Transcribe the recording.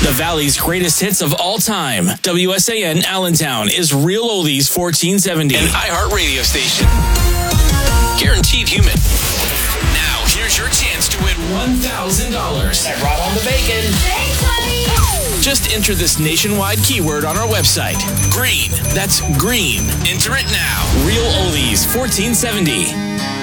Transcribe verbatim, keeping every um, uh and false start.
The Valley's greatest hits of all time. W S A N Allentown is Real Oldies fourteen seventy. An iHeart radio station. Guaranteed human. Now, here's your chance to win one thousand dollars. I brought on the bacon. Thanks, honey. Just enter this nationwide keyword on our website. Green. That's green. Enter it now. Real Oldies fourteen seventy.